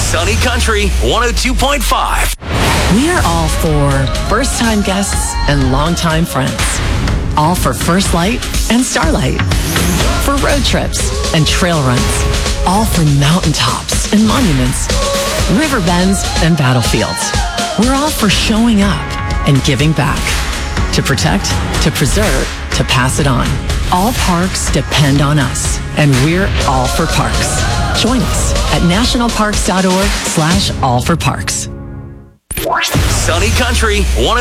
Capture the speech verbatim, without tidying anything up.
Sunny Country one oh two point five. We are all for first-time guests and longtime friends. All for First Light and Starlight. For road trips and trail runs. All for mountaintops and monuments. River bends and battlefields. We're all for showing up and giving back. To protect, to preserve, to pass it on. All parks depend on us, and we're all for parks. Join us at nationalparks.org slash all for parks. Sunny Country one